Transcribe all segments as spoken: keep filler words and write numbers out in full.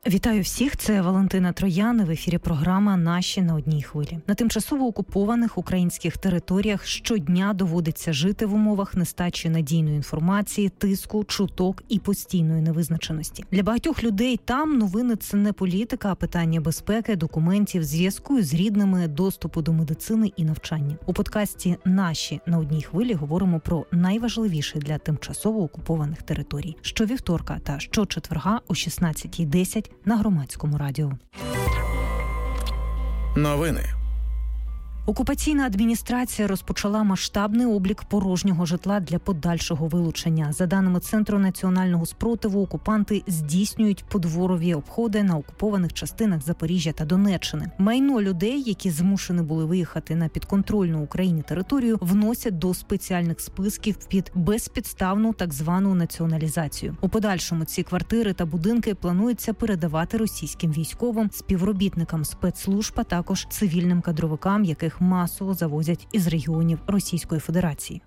Вітаю всіх, це Валентина Троян, в ефірі програма «Наші на одній хвилі». На тимчасово окупованих українських територіях щодня доводиться жити в умовах нестачі надійної інформації, тиску, чуток і постійної невизначеності. Для багатьох людей там новини – це не політика, а питання безпеки, документів, зв'язку з рідними, доступу до медицини і навчання. У подкасті «Наші на одній хвилі» говоримо про найважливіше для тимчасово окупованих територій. Щовівторка та щочетверга о шістнадцятій десять на Громадському радіо. Новини. Окупаційна адміністрація розпочала масштабний облік порожнього житла для подальшого вилучення. За даними Центру національного спротиву, окупанти здійснюють подворові обходи на окупованих частинах Запоріжжя та Донеччини. Майно людей, які змушені були виїхати на підконтрольну Україні територію, вносять до спеціальних списків під безпідставну так звану націоналізацію. У подальшому ці квартири та будинки планується передавати російським військовим, співробітникам спецслужб, а також цивільним кадровикам, яких масово завозять із регіонів Російської Федерації.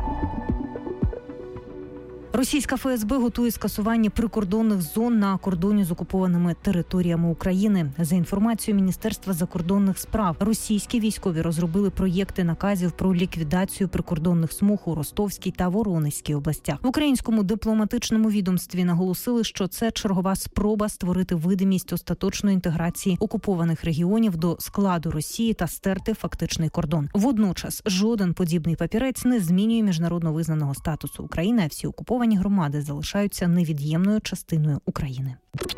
Російська еф ес бе готує скасування прикордонних зон на кордоні з окупованими територіями України. За інформацією Міністерства закордонних справ, російські військові розробили проєкти наказів про ліквідацію прикордонних смуг у Ростовській та Воронезькій областях. В українському дипломатичному відомстві наголосили, що це чергова спроба створити видимість остаточної інтеграції окупованих регіонів до складу Росії та стерти фактичний кордон. Водночас жоден подібний папірець не змінює міжнародно визнаного статусу України, а всі окуповані громади залишаються невід'ємною частиною України.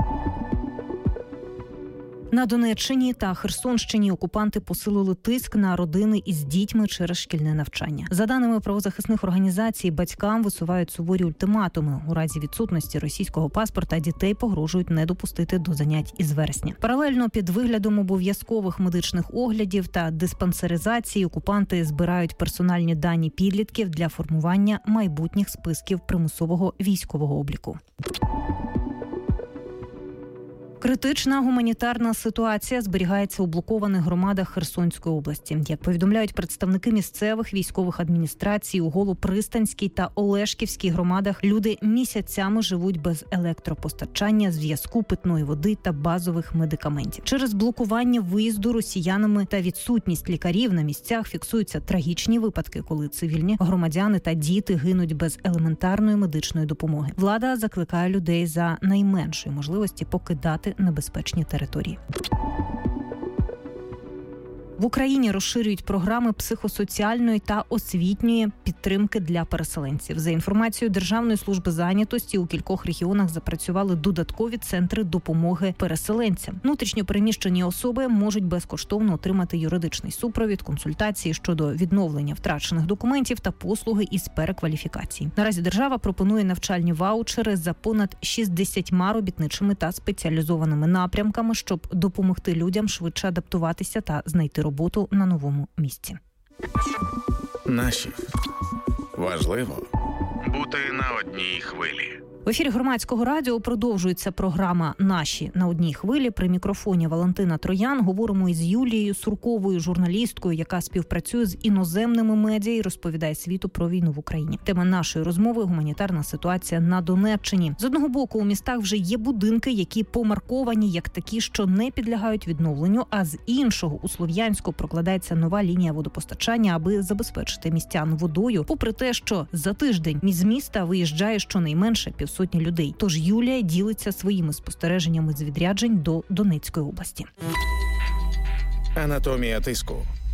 На Донеччині та Херсонщині окупанти посилили тиск на родини із дітьми через шкільне навчання. За даними правозахисних організацій, батькам висувають суворі ультиматуми. У разі відсутності російського паспорта дітей погрожують не допустити до занять із вересня. Паралельно під виглядом обов'язкових медичних оглядів та диспансеризації окупанти збирають персональні дані підлітків для формування майбутніх списків примусового військового обліку. Критична гуманітарна ситуація зберігається у блокованих громадах Херсонської області. Як повідомляють представники місцевих військових адміністрацій, у Голопристанській та Олешківській громадах люди місяцями живуть без електропостачання, зв'язку, питної води та базових медикаментів. Через блокування виїзду росіянами та відсутність лікарів на місцях фіксуються трагічні випадки, коли цивільні громадяни та діти гинуть без елементарної медичної допомоги. Влада закликає людей за найменшої можливості покидати небезпечні території. В Україні розширюють програми психосоціальної та освітньої підтримки для переселенців. За інформацією Державної служби зайнятості, у кількох регіонах запрацювали додаткові центри допомоги переселенцям. Внутрішньо переміщені особи можуть безкоштовно отримати юридичний супровід, консультації щодо відновлення втрачених документів та послуги із перекваліфікації. Наразі держава пропонує навчальні ваучери за понад шістдесятьма робітничими та спеціалізованими напрямками, щоб допомогти людям швидше адаптуватися та знайти роботу на новому місці. Наші. Важливо бути на одній хвилі. В ефірі Громадського радіо продовжується програма «Наші на одній хвилі». При мікрофоні Валентина Троян. Говоримо із Юлією Сурковою, журналісткою, яка співпрацює з іноземними медіа і розповідає світу про війну в Україні. Тема нашої розмови – гуманітарна ситуація на Донеччині. З одного боку, у містах вже є будинки, які помарковані як такі, що не підлягають відновленню, а з іншого, у Слов'янську прокладається нова лінія водопостачання, аби забезпечити містян водою, попри те, що за тиждень з міста виїжджає щонайменше півсотні сотні людей. Тож Юлія ділиться своїми спостереженнями з відряджень до Донецької області. Анатомія тиску.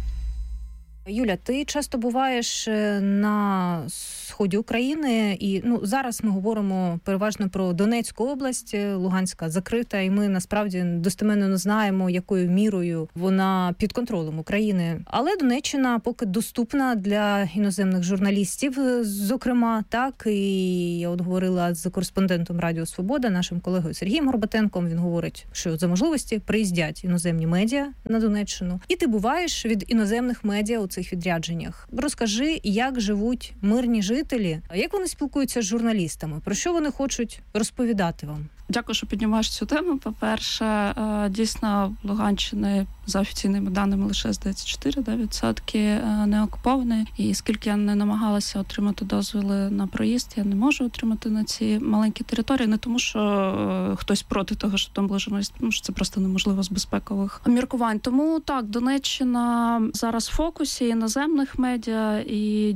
Юля, ти часто буваєш на сході України, і ну зараз ми говоримо переважно про Донецьку область, Луганська закрита, і ми насправді достеменно не знаємо, якою мірою вона під контролем України. Але Донеччина поки доступна для іноземних журналістів, зокрема, так, і я от говорила з кореспондентом Радіо Свобода, нашим колегою Сергієм Горбатенком, він говорить, що за можливості приїздять іноземні медіа на Донеччину, і ти буваєш від іноземних медіа у цих відрядженнях. Розкажи, як живуть мирні жителі, як вони спілкуються з журналістами, про що вони хочуть розповідати вам? Дякую, що піднімаєш цю тему. По-перше, дійсно, Луганщини за офіційними даними лише, здається, чотири відсотки не окуповані. І скільки я не намагалася отримати дозволи на проїзд, я не можу отримати на ці маленькі території. Не тому, що хтось проти того, що там була журналіст, тому що це просто неможливо з безпекових міркувань. Тому так, Донеччина зараз в фокусі іноземних медіа, і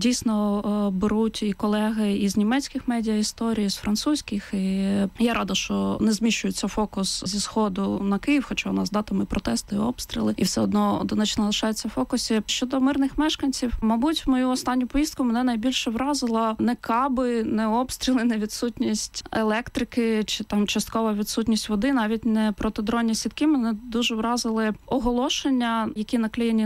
дійсно беруть і колеги із німецьких медіа історії, з французьких. І я рада, що не зміщується фокус зі Сходу на Київ, хоча у нас датами протести, обстріли, і все одно Донеччина лишається в фокусі. Щодо мирних мешканців, мабуть, в мою останню поїздку мене найбільше вразила не каби, не обстріли, не відсутність електрики чи там часткова відсутність води, навіть не протидронні сітки. Мене дуже вразили оголошення, які наклеєні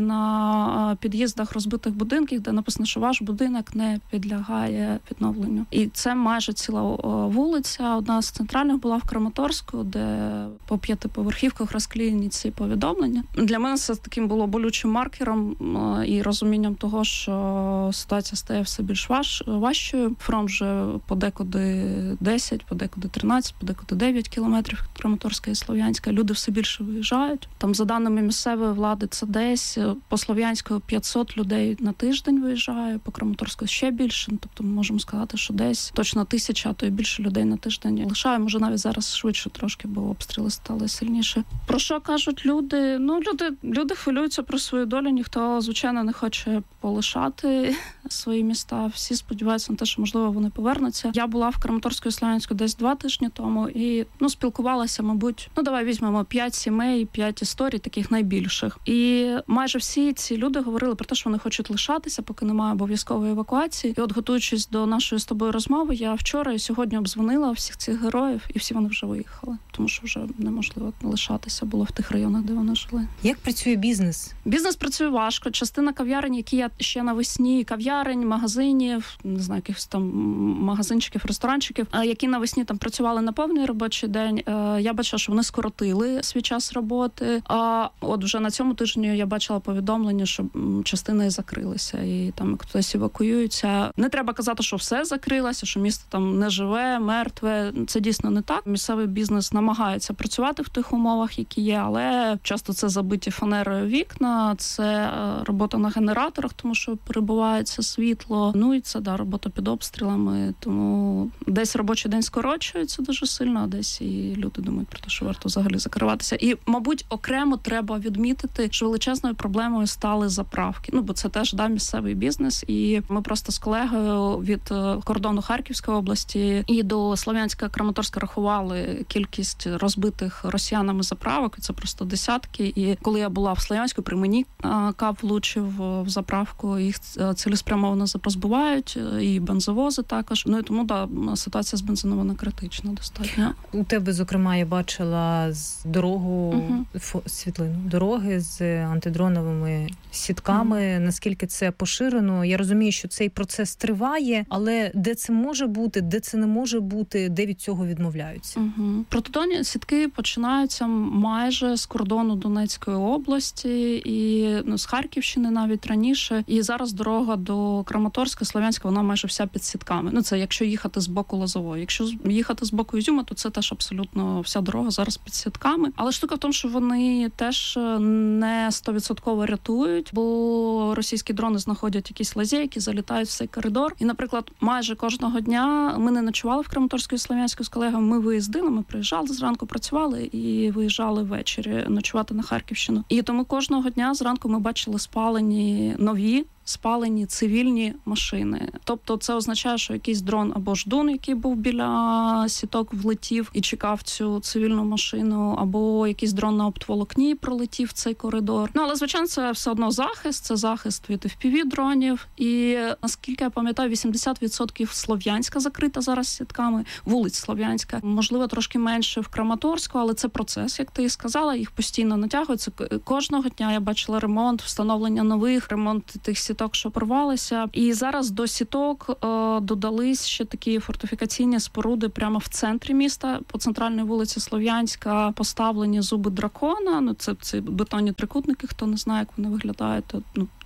на під'їздах розбитих будинків, де написано, що ваш будинок не підлягає відновленню. І це майже ціла вулиця. Одна з центральних була в Краматорську, де по п'ятиповерхівках розклеєні ці повідомлення. Для мене це таким було болючим маркером і розумінням того, що ситуація стає все більш важ, важчою. Фронт вже подекуди десять, подекуди тринадцять, подекуди дев'ять кілометрів від Краматорська і Слов'янська. Люди все більше виїжджають. Там, за даними місцевої влади, це десь по Слов'янську п'ятсот людей на тиждень виїжджає, по Краматорську ще більше. Тобто ми можемо сказати, що десь точно тисяча, а то й більше людей на тиждень лишає. Може, навіть зараз швидше трошки, бо обстріли стали сильніше. Про що кажуть люди? Ну, люди, люди хвилюються про свою долю. Ніхто, звичайно, не хоче полишати свої міста. Всі сподіваються на те, що, можливо, вони повернуться. Я була в Краматорську і Слов'янську десь два тижні тому і, ну, спілкувалася, мабуть, ну, давай візьмемо п'ять сімей, п'ять історій, таких найбільших. І майже всі ці люди говорили про те, що вони хочуть лишатися, поки немає обов'язкової евакуації. І от, готуючись до нашої з тобою розмови, я вчора і сьогодні обдзвонила всіх цих героїв, і всі вони вже виїхали, тому що вже неможливо лишатися було в тих районах, де вони жили. Як працює бізнес? Бізнес працює важко. Частина кав'ярень, які я ще навесні, кав'ярень, магазинів, не знаю, якихось там магазинчиків, ресторанчиків, які навесні там працювали на повний робочий день, я бачила, що вони скоротили свій час роботи. А от вже на цьому тижні я бачила повідомлення, що частини закрилися і там хтось евакуюється. Не треба казати, що все закрилося, що місто там не живе, мертве. Це дійсно не так. Місцевий бізнес намагається працювати в тих умовах, які є, але часто це забиті фанерою вікна, це робота на генераторах, тому що перебувається світло. Ну і це, да, робота під обстрілами. Тому десь робочий день скорочується дуже сильно, а десь і люди думають про те, що варто взагалі закриватися. І, мабуть, окремо треба відмітити, що величезною проблемою стали заправки. Ну, бо це теж, да, місцевий бізнес. І ми просто з колегою від кордону Харківської області і до Слов'янська, Краматорська рахували кількість розбитих росіянами заправок. Це просто десятки. І коли я була в Слов'янську, при мені кап влучив в заправку. Їх цілеспрямовано розбивають, і бензовози також. Ну і тому, да, ситуація з бензином, вона критична достатньо. У тебе, зокрема, я бачила з дорогу, угу. фо, світлину, дороги з антидроновими сітками. Угу. Наскільки це поширено? Я розумію, що цей процес триває, але де це може бути, де це не може бути, де від цього відмовляються? Угу. Протидронні сітки починаються майже з кордону Донецької області і, ну, з Харківщини навіть раніше. І зараз дорога до Краматорська, Слов'янська, вона майже вся під сітками. Ну, це якщо їхати з боку Лозової. Якщо їхати з боку Ізюма, то це теж абсолютно вся дорога зараз під сітками. Але штука в тому, що вони теж не стовідсотково рятують, бо російські дрони знаходять якісь лазейки, залітають в цей коридор. І, наприклад, майже кожного дня ми не ночували в Краматорську і Слов'янську з колегами, ми виїздили, ми приїжджали зранку, працювали і виїжджали ввечері ночувати на Харківщину. І тому кожного дня зранку ми бачили спалені нові спалені цивільні машини. Тобто це означає, що якийсь дрон або ждун, який був біля сіток, влетів і чекав цю цивільну машину, або якийсь дрон на оптоволокні пролетів цей коридор. Ну, але, звичайно, це все одно захист, це захист від еф пі ві-дронів. І, наскільки я пам'ятаю, вісімдесят відсотків Слов'янська закрита зараз сітками, вулиць Слов'янська. Можливо, трошки менше в Краматорську, але це процес, як ти і сказала, їх постійно натягуються. Кожного дня я бачила ремонт, встановлення нових, ремонт тих сіток, що порвалися. І зараз до сіток е, додались ще такі фортифікаційні споруди прямо в центрі міста, по центральній вулиці Слов'янська, поставлені зуби дракона. Ну, це, це бетонні трикутники, хто не знає, як вони виглядають. То, ну,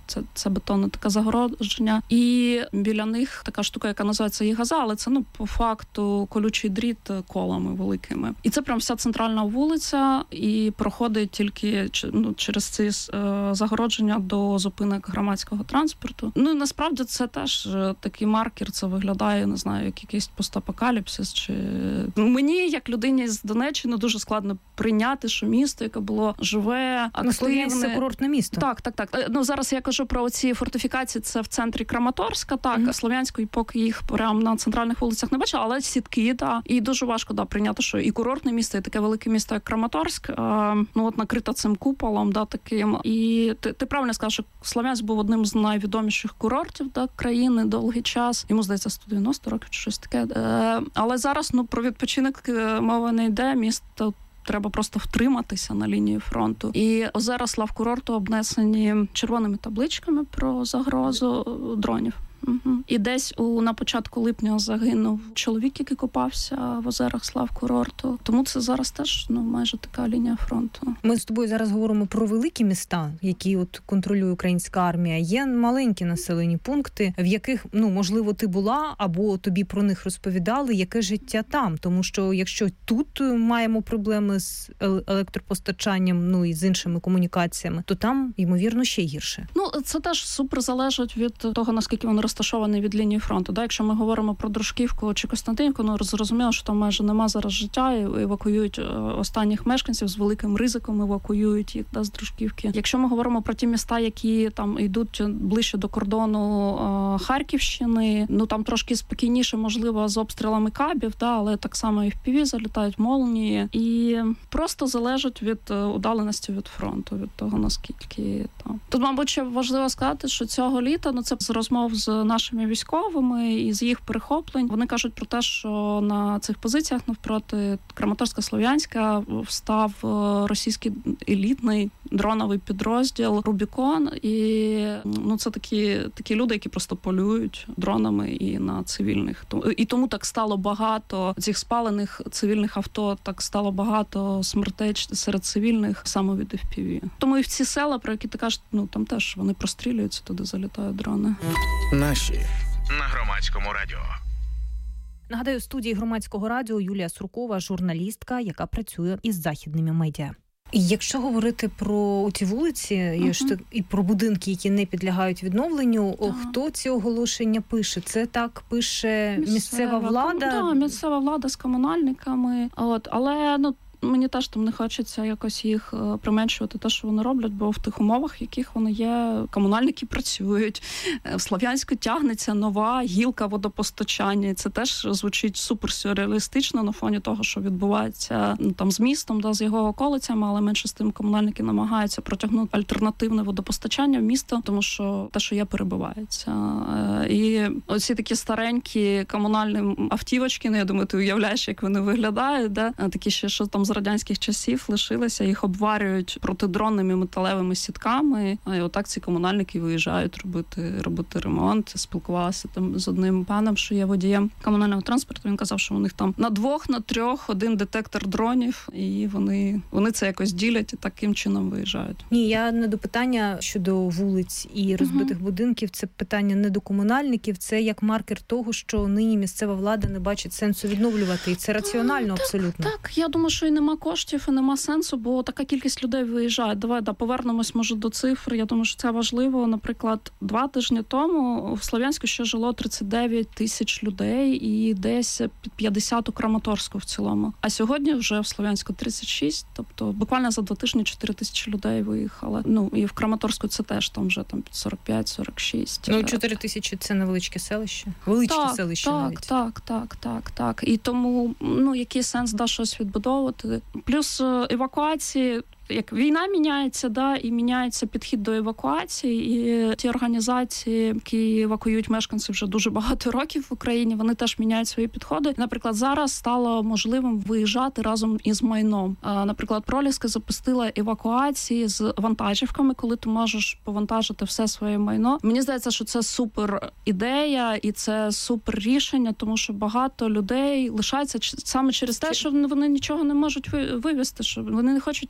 це, це бетонне таке загородження. І біля них така штука, яка називається Єгаза, але це, ну, по факту колючий дріт колами великими. І це прям вся центральна вулиця, і проходить тільки, ну, через ці е, загородження до зупинок громадського транспорту. Ну, і насправді це теж такий маркер, це виглядає, не знаю, як якийсь постапокаліпсис. Чи... Мені, як людині з Донеччини, дуже складно прийняти, що місто, яке було живе, активне. Це курортне місто. Так, так, так. Ну, зараз я кажу про ці фортифікації, це в центрі Краматорська, так, mm-hmm. Слов'янської, поки їх прямо на центральних вулицях не бачила, але сітки, так. І дуже важко, да, прийняти, що і курортне місто, і таке велике місто, як Краматорськ, а, ну, от накрита цим куполом, да, таким. І ти, ти правильно сказав, що Слов'янськ був одним з найвідоміших курортів, да, країни довгий час. Йому, здається, сто дев'яносто років чи щось таке. Е, але зараз, ну, про відпочинок мова не йде, місто треба просто втриматися на лінії фронту. І озера Славкурорту обнесені червоними табличками про загрозу дронів. Угу. І десь у на початку липня загинув чоловік, який копався в озерах Славкурорту. Тому це зараз теж, ну, майже така лінія фронту. Ми з тобою зараз говоримо про великі міста, які от контролює українська армія. Є маленькі населені пункти, в яких, ну, можливо, ти була або тобі про них розповідали, яке життя там. Тому що якщо тут маємо проблеми з електропостачанням, ну і з іншими комунікаціями, то там, ймовірно, ще гірше. Ну, це теж супер залежить від того, наскільки вони розташований від лінії фронту. Да, якщо ми говоримо про Дружківку чи Костянтинівку, ну, зрозуміло, що там майже нема зараз життя, і евакуюють останніх мешканців, з великим ризиком евакуюють їх, да, з Дружківки. Якщо ми говоримо про ті міста, які там йдуть ближче до кордону е, Харківщини, ну, там трошки спокійніше, можливо, з обстрілами кабів, да, але так само і в пі ві залітають молнії. І просто залежить від удаленості від фронту, від того, наскільки там. Тут, мабуть, ще важливо сказати, що цього літа, ну, це з розмов з нашими військовими і з їх перехоплень. Вони кажуть про те, що на цих позиціях навпроти Краматорська-Слов'янська встав російський елітний дроновий підрозділ Рубікон. І, ну, це такі, такі люди, які просто полюють дронами і на цивільних. І тому так стало багато цих спалених цивільних авто, так стало багато смертей серед цивільних саме від еф пі ві. Тому і в ці села, про які ти кажеш, ну, там теж вони прострілюються, туди залітають дрони. Наші на Громадському радіо. Нагадаю, в студії Громадського радіо Юлія Суркова, журналістка, яка працює із західними медіа. І якщо говорити про ці вулиці uh-huh. і про будинки, які не підлягають відновленню, uh-huh. хто ці оголошення пише? Це так пише місцева, місцева влада? Так, да, місцева влада з комунальниками. От, але, ну, мені теж там не хочеться якось їх применшувати те, що вони роблять, бо в тих умовах, в яких вони є, комунальники працюють. В Слов'янську тягнеться нова гілка водопостачання. Це теж звучить суперсюрреалістично на фоні того, що відбувається, ну, там з містом, да, з його околицями, але менше з тим комунальники намагаються протягнути альтернативне водопостачання в місто, тому що те, що є, перебивається. І оці такі старенькі комунальні автівочки, ну, я думаю, ти уявляєш, як вони виглядають, да? Такі ще, що там з радянських часів лишилися, їх обварюють протидронними металевими сітками, і отак ці комунальники виїжджають робити, робити ремонт. Спілкувалася там з одним паном, що є водієм комунального транспорту, він казав, що у них там на двох, на трьох один детектор дронів, і вони, вони це якось ділять і таким чином виїжджають. Ні, я не до питання щодо вулиць і розбитих uh-huh. будинків, це питання не до комунальників, це як маркер того, що нині місцева влада не бачить сенсу відновлювати, і це раціонально так, абсолютно. Так, я думаю, що і нема коштів, і нема сенсу, бо така кількість людей виїжджає. Давай, да, повернемось, може, до цифр. Я думаю, що це важливо. Наприклад, два тижні тому в Слов'янську ще жило тридцять дев'ять тисяч людей і десь під п'ятдесят у Краматорську в цілому. А сьогодні вже в Слов'янську тридцять шість, тобто буквально за два тижні чотири тисячі людей виїхали. Ну, і в Краматорську це теж там вже там сорок п'ять сорок шість. Ну, чотири тисячі – це невеличке селище? Величке так, селище так, навіть. Так, так, так, так. І тому, ну, який сенс, да, щось відбудовувати. Плюс евакуації, як війна міняється, да, і міняється підхід до евакуації, і ті організації, які евакуюють мешканців вже дуже багато років в Україні, вони теж міняють свої підходи. Наприклад, зараз стало можливим виїжджати разом із майном. Наприклад, Проліска запустила евакуації з вантажівками, коли ти можеш повантажити все своє майно. Мені здається, що це супер ідея і це супер рішення, тому що багато людей лишаються саме через те, що вони нічого не можуть вивезти, що вони не хочуть їхати з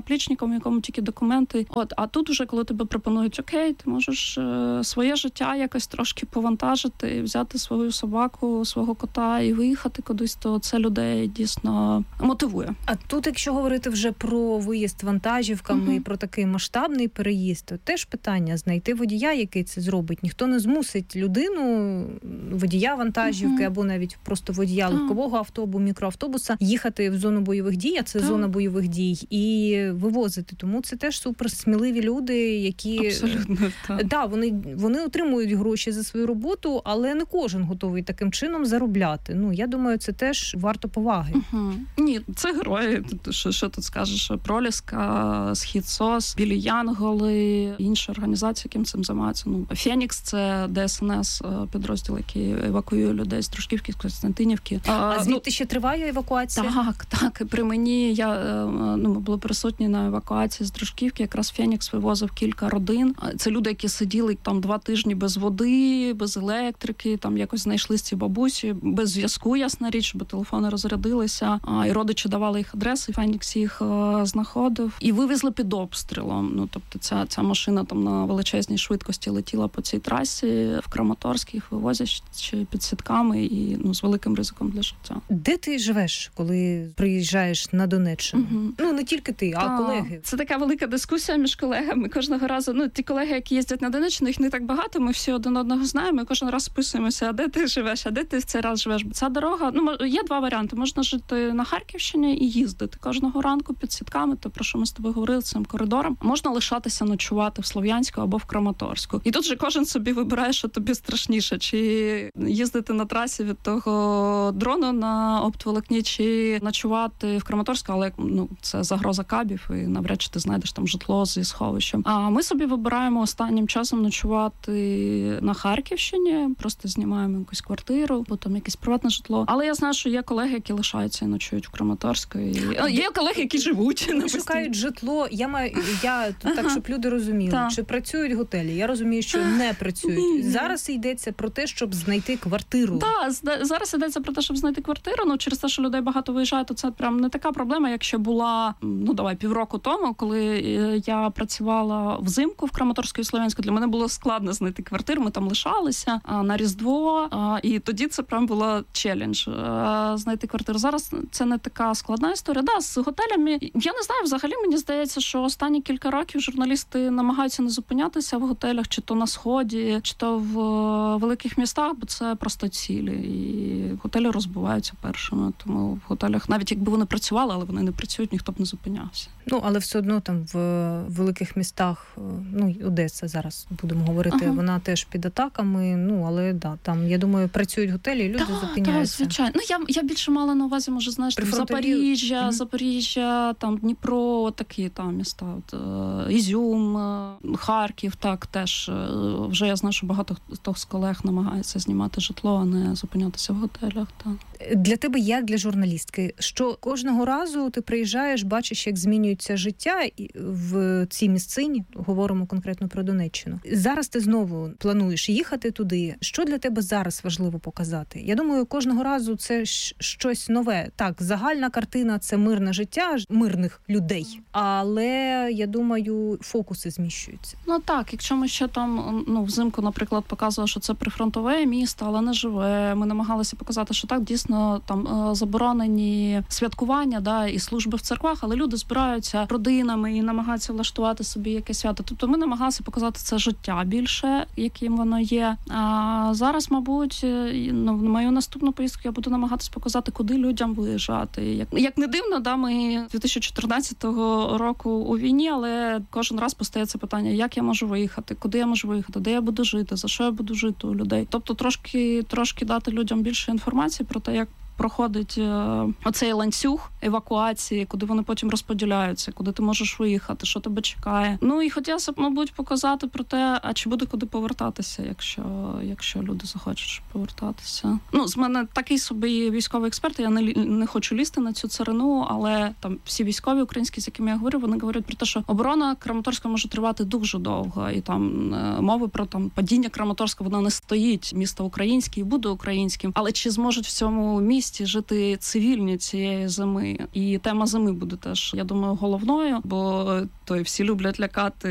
наплічником, в якому тільки документи. От, а тут уже, коли тебе пропонують, окей, ти можеш е, своє життя якось трошки повантажити, взяти свою собаку, свого кота і виїхати кудись, то це людей дійсно мотивує. А тут, якщо говорити вже про виїзд вантажівками угу. і про такий масштабний переїзд, то теж питання знайти водія, який це зробить. Ніхто не змусить людину, водія вантажівки угу. або навіть просто водія так. легкового автобусу, мікроавтобуса їхати в зону бойових дій, а це так. зона бойових дій, і вивозити. Тому це теж суперсміливі люди, які... Абсолютно, так. Да, вони, вони отримують гроші за свою роботу, але не кожен готовий таким чином заробляти. Ну, я думаю, це теж варто поваги. Угу. Ні, це герої. Що, що тут скажеш? Проліска, Схід СОС, Білі Янголи, інші організації, яким цим займаються. Ну, Фенікс – це Де Ес Ен Ес, підрозділ, який евакуює людей з Дружківки, з Костянтинівки. А, а звідти ну, ще триває евакуація? Так, так. І при мені я, ну, ми були присутні на евакуації з Дружківки. Якраз Фенікс вивозив кілька родин. Це люди, які сиділи там два тижні без води, без електрики, там якось знайшлись ці бабусі, без зв'язку, ясна річ, бо телефони розрядилися, а, і родичі давали їх адреси, Фенікс їх а, знаходив. І вивезли під обстрілом. Ну, тобто ця, ця машина там на величезній швидкості летіла по цій трасі в Краматорськ, їх вивозять під сітками і, ну, з великим ризиком для життя. Де ти живеш, коли приїжджаєш на Донеччину? Угу. Ну, не тільки ти, а, а колеги. Це така велика дискусія між колегами. Кожного разу, ну, ті колеги, які їздять на Донеччину, їх не так багато, ми всі один одного знаємо, і кожен раз списуємося, а де ти живеш, а де ти в цей раз живеш. Ця дорога, ну, є два варіанти. Можна жити на Харківщині і їздити кожного ранку під сітками, то про що ми з тобою говорили, цим коридором. Можна лишатися ночувати в Слов'янську або в Краматорську. І тут же кожен собі вибирає, що тобі страшніше, чи їздити на трасі від того дрону на оптоволокні, чи ночувати в Краматорську, але, ну, це загроза кабів, і навряд чи ти знайдеш там житло зі сховищем. А ми собі вибираємо останнім часом ночувати на Харківщині, просто знімаємо якусь квартиру, потім якесь приватне житло. Але я знаю, що є колеги, які лишаються і ночують в Краматорську. І... Є колеги, які живуть. Вони шукають житло. Я маю, я тут так, щоб люди розуміли, так. Чи працюють готелі. Я розумію, що не працюють. Зараз йдеться про те, щоб знайти квартиру. Так, зараз йдеться про те, щоб знайти квартиру. Ну, через те, що людей багато виїжджає, то це прям не така проблема, якщо була, ну, давай, півроку тому, коли я працювала взимку в Краматорську і Слов'янську, для мене було складно знайти квартиру, ми там лишалися а, на Різдво, а, і тоді це прям було челендж а, знайти квартиру. Зараз це не така складна історія. Да, з готелями, я не знаю, взагалі мені здається, що останні кілька років журналісти намагаються не зупинятися в готелях, чи то на Сході, чи то в великих містах, бо це просто цілі. І готелі розбиваються першими, тому в готелях, навіть якби вони працювали, але вони не працюють, ніхто б не зупинявся. Ну, але все одно там в великих містах, ну, Одеса зараз, будемо говорити, ага. вона теж під атаками, ну, але, да, там, я думаю, працюють готелі, і люди да, зупиняються. Так, звичайно. Ну, я, я більше мала на увазі, може, знаєш, там, Запоріжжя, mm-hmm. Запоріжжя, там, Дніпро, такі там міста, от, Ізюм, Харків, так, теж, вже я знаю, що багато хто з колег намагається знімати житло, а не зупинятися в готелях, так. Для тебе, як для журналістки, що кожного разу ти приїжджаєш, бачиш, як змінюється життя в цій місцині, говоримо конкретно про Донеччину. Зараз ти знову плануєш їхати туди. Що для тебе зараз важливо показати? Я думаю, кожного разу це щось нове. Так, загальна картина – це мирне життя мирних людей, але, я думаю, фокуси зміщуються. Ну так, якщо ми ще там, ну, взимку, наприклад, показували, що це прифронтове місто, але не живе. Ми намагалися показати, що так, дійсно, там заборонені святкування, да, і служби в церквах, але люди збираються родинами і намагаються влаштувати собі якесь свято. Тобто ми намагалися показати це життя більше, яким воно є. А зараз, мабуть, ну, в мою наступну поїздку я буду намагатися показати, куди людям виїжджати. Як, як не дивно, да, ми дві тисячі чотирнадцятого року у війні, але кожен раз постає це питання, як я можу виїхати, куди я можу виїхати, де я буду жити, за що я буду жити у людей. Тобто трошки, трошки дати людям більше інформації про те, як проходить е, оцей ланцюг евакуації, куди вони потім розподіляються, куди ти можеш виїхати, що тебе чекає. Ну і хотілося б, мабуть, показати про те, а чи буде куди повертатися, якщо, якщо люди захочуть повертатися. Ну, з мене такий собі військовий експерт, я не, не хочу лізти на цю царину, але там всі військові українські, з якими я говорю, вони говорять про те, що оборона Краматорська може тривати дуже довго, і там е, мови про там падіння Краматорська, вона не стоїть. Місто українське і буде українським, але чи зможуть в цьому місті можливості жити цивільні цієї зими. І тема зими буде теж, я думаю, головною, бо той всі люблять лякати